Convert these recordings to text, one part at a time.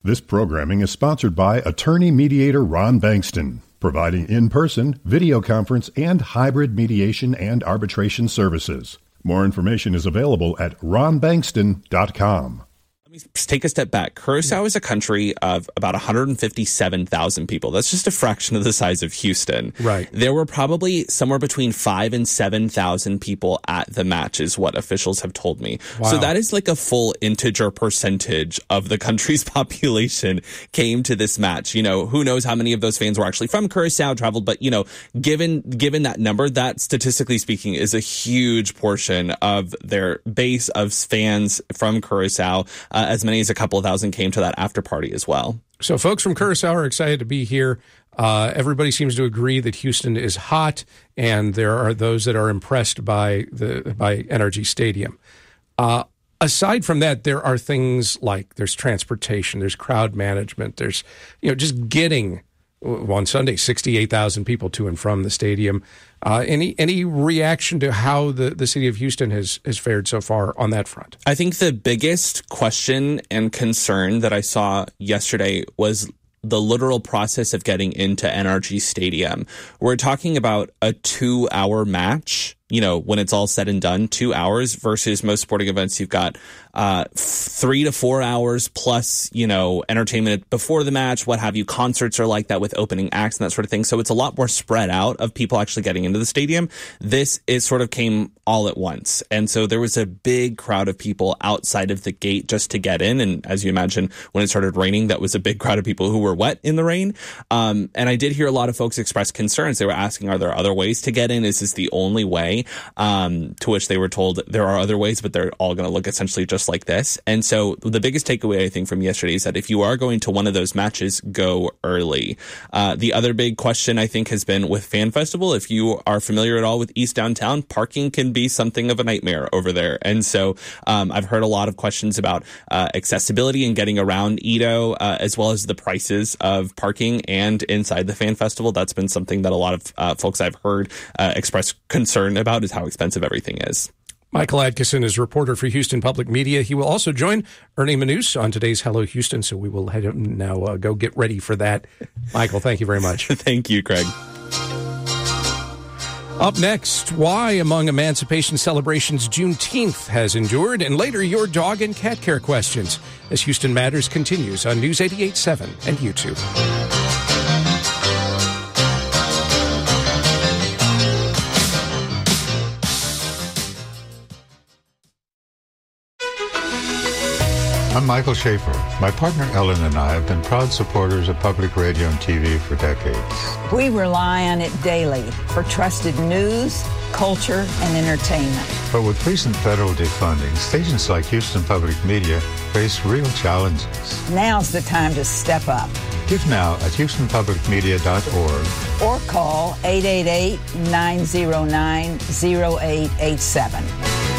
This programming is sponsored by attorney mediator Ron Bankston, providing in-person, video conference, and hybrid mediation and arbitration services. More information is available at ronbankston.com. Let me take a step back. Curacao is a country of about 157,000 people. That's just a fraction of the size of Houston. Right. There were probably somewhere between 5,000 and 7,000 people at the match, is what officials have told me. Wow. So that is like a full integer percentage of the country's population came to this match. You know, who knows how many of those fans were actually from Curacao, traveled, but you know, given that number, that statistically speaking is a huge portion of their base of fans from Curacao. As many as a couple of thousand came to that after party as well. So folks from Curacao are excited to be here. Everybody seems to agree that Houston is hot, and there are those that are impressed by NRG Stadium. Aside from that, there are things like there's transportation, there's crowd management, there's just getting on Sunday 68,000 people to and from the stadium. Any reaction to how the city of Houston has fared so far on that front? I think the biggest question and concern that I saw yesterday was the literal process of getting into NRG Stadium. We're talking about a 2-hour match. When it's all said and done, 2 hours versus most sporting events, you've got 3 to 4 hours plus, entertainment before the match, what have you. Concerts are like that with opening acts and that sort of thing. So it's a lot more spread out of people actually getting into the stadium. This is sort of came all at once. And so there was a big crowd of people outside of the gate just to get in. And as you imagine, when it started raining, that was a big crowd of people who were wet in the rain. And I did hear a lot of folks express concerns. They were asking, are there other ways to get in? Is this the only way? To which they were told there are other ways, but they're all going to look essentially just like this. And so the biggest takeaway, I think, from yesterday is that if you are going to one of those matches, go early. The other big question, I think, has been with Fan Festival. If you are familiar at all with East Downtown, parking can be something of a nightmare over there. And so I've heard a lot of questions about accessibility and getting around Edo, as well as the prices of parking and inside the Fan Festival. That's been something that a lot of folks I've heard express concern about, is how expensive everything is. Michael Adkison is reporter for Houston Public Media. He will also join Ernie Manous on today's Hello Houston, so we will head now go get ready for that. Michael, thank you very much. Thank you, Craig. Up next, why among Emancipation celebrations Juneteenth has endured, and later your dog and cat care questions as Houston Matters continues on News 88.7 and YouTube. I'm Michael Schaefer. My partner Ellen and I have been proud supporters of public radio and TV for decades. We rely on it daily for trusted news, culture, and entertainment. But with recent federal defunding, stations like Houston Public Media face real challenges. Now's the time to step up. Give now at HoustonPublicMedia.org or call 888-909-0887.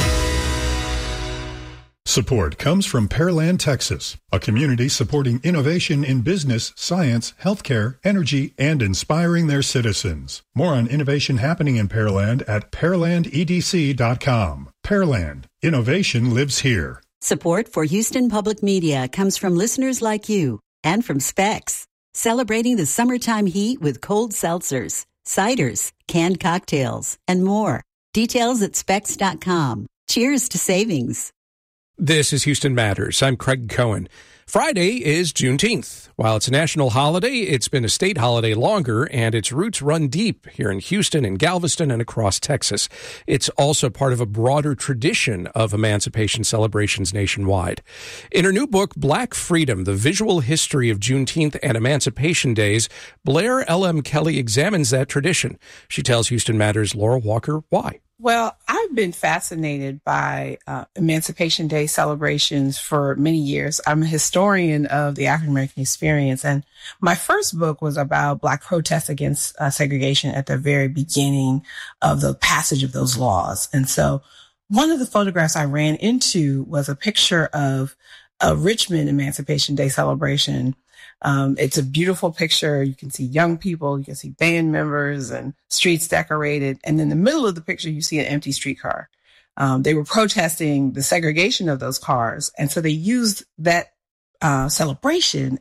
Support comes from Pearland, Texas, a community supporting innovation in business, science, healthcare, energy, and inspiring their citizens. More on innovation happening in Pearland at pearlandedc.com. Pearland. Innovation lives here. Support for Houston Public Media comes from listeners like you and from Specs, celebrating the summertime heat with cold seltzers, ciders, canned cocktails, and more. Details at specs.com. Cheers to savings. This is Houston Matters. I'm Craig Cohen. Friday is Juneteenth. While it's a national holiday, it's been a state holiday longer, and its roots run deep here in Houston and Galveston and across Texas. It's also part of a broader tradition of emancipation celebrations nationwide. In her new book, Black Freedom, The Visual History of Juneteenth and Emancipation Days, Blair L.M. Kelly examines that tradition. She tells Houston Matters' Laura Walker why. Well, I've been fascinated by Emancipation Day celebrations for many years. I'm a historian of the African American experience, and my first book was about Black protests against segregation at the very beginning of the passage of those laws. And so one of the photographs I ran into was a picture of a Richmond Emancipation Day celebration. It's a beautiful picture. You can see young people, you can see band members and streets decorated. And in the middle of the picture, you see an empty streetcar. They were protesting the segregation of those cars. And so they used that celebration